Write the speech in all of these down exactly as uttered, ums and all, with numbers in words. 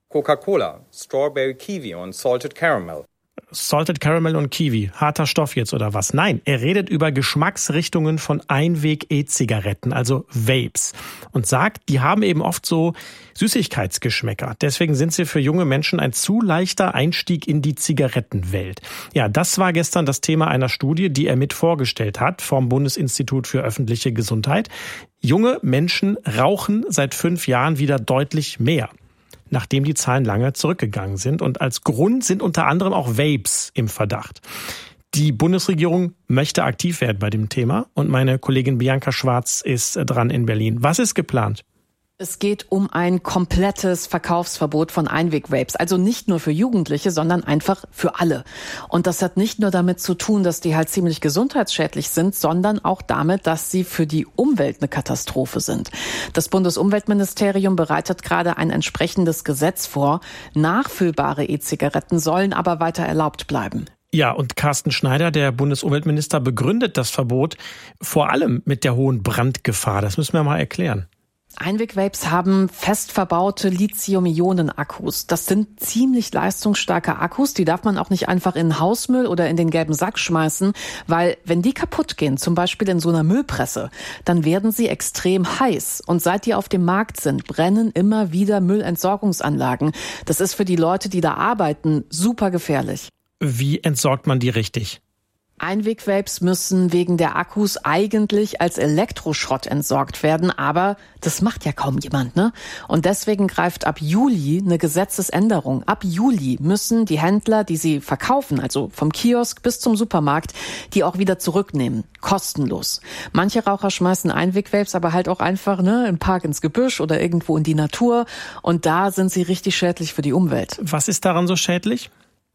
Coca-Cola, Strawberry Kiwi und Salted Caramel. Salted Caramel und Kiwi. Harter Stoff jetzt oder was? Nein, er redet über Geschmacksrichtungen von Einweg-E-Zigaretten, also Vapes. Und sagt, die haben eben oft so Süßigkeitsgeschmäcker. Deswegen sind sie für junge Menschen ein zu leichter Einstieg in die Zigarettenwelt. Ja, das war gestern das Thema einer Studie, die er mit vorgestellt hat vom Bundesinstitut für öffentliche Gesundheit. Junge Menschen rauchen seit fünf Jahren wieder deutlich mehr, nachdem die Zahlen lange zurückgegangen sind. Und als Grund sind unter anderem auch Vapes im Verdacht. Die Bundesregierung möchte aktiv werden bei dem Thema. Und meine Kollegin Bianca Schwarz ist dran in Berlin. Was ist geplant? Es geht um ein komplettes Verkaufsverbot von Einweg-Vapes. Also nicht nur für Jugendliche, sondern einfach für alle. Und das hat nicht nur damit zu tun, dass die halt ziemlich gesundheitsschädlich sind, sondern auch damit, dass sie für die Umwelt eine Katastrophe sind. Das Bundesumweltministerium bereitet gerade ein entsprechendes Gesetz vor. Nachfüllbare E-Zigaretten sollen aber weiter erlaubt bleiben. Ja, und Carsten Schneider, der Bundesumweltminister, begründet das Verbot vor allem mit der hohen Brandgefahr. Das müssen wir mal erklären. Einweg-Vapes haben fest verbaute Lithium-Ionen-Akkus. Das sind ziemlich leistungsstarke Akkus. Die darf man auch nicht einfach in den Hausmüll oder in den gelben Sack schmeißen, weil wenn die kaputt gehen, zum Beispiel in so einer Müllpresse, dann werden sie extrem heiß. Und seit die auf dem Markt sind, brennen immer wieder Müllentsorgungsanlagen. Das ist für die Leute, die da arbeiten, super gefährlich. Wie entsorgt man die richtig? Einweg-Vapes müssen wegen der Akkus eigentlich als Elektroschrott entsorgt werden, aber das macht ja kaum jemand, ne? Und deswegen greift ab Juli eine Gesetzesänderung. Ab Juli müssen die Händler, die sie verkaufen, also vom Kiosk bis zum Supermarkt, die auch wieder zurücknehmen. Kostenlos. Manche Raucher schmeißen Einweg-Vapes aber halt auch einfach, ne, im Park ins Gebüsch oder irgendwo in die Natur. Und da sind sie richtig schädlich für die Umwelt. Was ist daran so schädlich?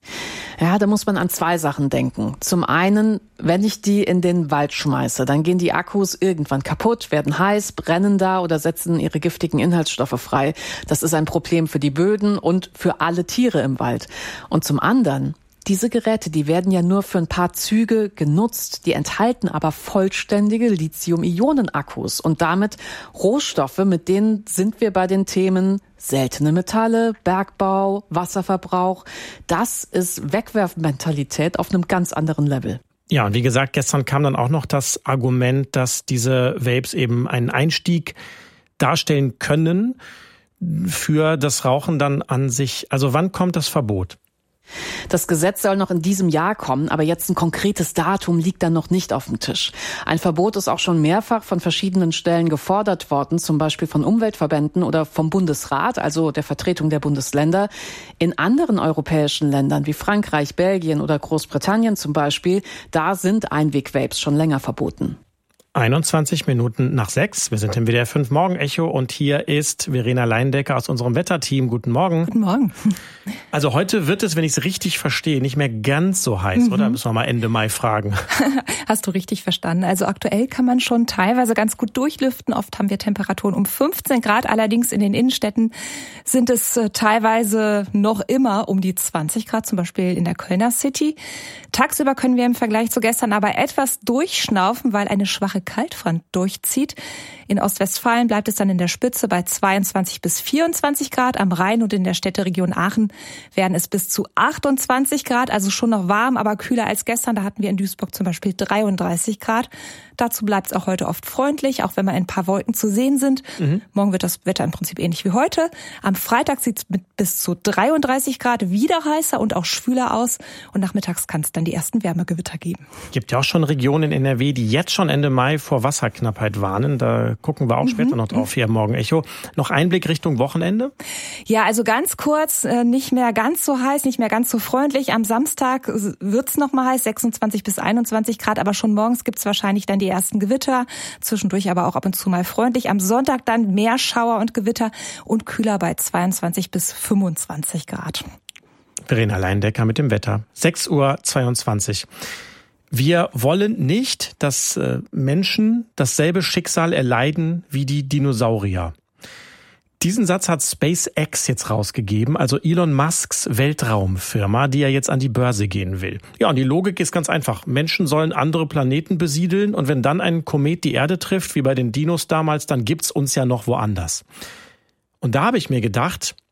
Ja, da muss man an zwei Sachen denken. Zum einen, wenn ich die in den Wald schmeiße, dann gehen die Akkus irgendwann kaputt, werden heiß, brennen da oder setzen ihre giftigen Inhaltsstoffe frei. Das ist ein Problem für die Böden und für alle Tiere im Wald. Und zum anderen, diese Geräte, die werden ja nur für ein paar Züge genutzt, die enthalten aber vollständige Lithium-Ionen-Akkus und damit Rohstoffe, mit denen sind wir bei den Themen seltene Metalle, Bergbau, Wasserverbrauch. Das ist Wegwerfmentalität auf einem ganz anderen Level. Ja, und wie gesagt, gestern kam dann auch noch das Argument, dass diese Vapes eben einen Einstieg darstellen können für das Rauchen dann an sich. Also wann kommt das Verbot? Das Gesetz soll noch in diesem Jahr kommen, aber jetzt ein konkretes Datum liegt dann noch nicht auf dem Tisch. Ein Verbot ist auch schon mehrfach von verschiedenen Stellen gefordert worden, zum Beispiel von Umweltverbänden oder vom Bundesrat, also der Vertretung der Bundesländer. In anderen europäischen Ländern wie Frankreich, Belgien oder Großbritannien zum Beispiel, da sind Einweg-Vapes schon länger verboten. einundzwanzig Minuten nach sechs. Wir sind im W D R fünf Morgen-Echo und hier ist Verena Leindecker aus unserem Wetterteam. Guten Morgen. Guten Morgen. Also heute wird es, wenn ich es richtig verstehe, nicht mehr ganz so heiß, mhm. oder? Müssen wir mal Ende Mai fragen. Hast du richtig verstanden. Also aktuell kann man schon teilweise ganz gut durchlüften. Oft haben wir Temperaturen um fünfzehn Grad. Allerdings in den Innenstädten sind es teilweise noch immer um die zwanzig Grad, zum Beispiel in der Kölner City. Tagsüber können wir im Vergleich zu gestern aber etwas durchschnaufen, weil eine schwache Kaltfront durchzieht. In Ostwestfalen bleibt es dann in der Spitze bei zweiundzwanzig bis vierundzwanzig Grad. Am Rhein und in der Städteregion Aachen werden es bis zu achtundzwanzig Grad, also schon noch warm, aber kühler als gestern. Da hatten wir in Duisburg zum Beispiel dreiunddreißig Grad. Dazu bleibt es auch heute oft freundlich, auch wenn mal ein paar Wolken zu sehen sind. Mhm. Morgen wird das Wetter im Prinzip ähnlich wie heute. Am Freitag sieht es mit bis zu dreiunddreißig Grad wieder heißer und auch schwüler aus. Und nachmittags kann es dann die ersten Wärmegewitter geben. Gibt ja auch schon Regionen in N R W, die jetzt schon Ende Mai vor Wasserknappheit warnen. Da gucken wir auch mhm. später noch drauf hier im Morgen-Echo. Noch Einblick Richtung Wochenende? Ja, also ganz kurz, nicht mehr ganz so heiß, nicht mehr ganz so freundlich. Am Samstag wird's noch mal heiß, sechsundzwanzig bis einundzwanzig Grad. Aber schon morgens gibt's wahrscheinlich dann die ersten Gewitter. Zwischendurch aber auch ab und zu mal freundlich. Am Sonntag dann mehr Schauer und Gewitter und kühler bei zweiundzwanzig bis fünfundzwanzig Grad. Verena Leindecker mit dem Wetter. sechs Uhr zweiundzwanzig. Wir wollen nicht, dass Menschen dasselbe Schicksal erleiden wie die Dinosaurier. Diesen Satz hat SpaceX jetzt rausgegeben, also Elon Musks Weltraumfirma, die ja jetzt an die Börse gehen will. Ja, und die Logik ist ganz einfach. Menschen sollen andere Planeten besiedeln und wenn dann ein Komet die Erde trifft, wie bei den Dinos damals, dann gibt's uns ja noch woanders. Und da habe ich mir gedacht,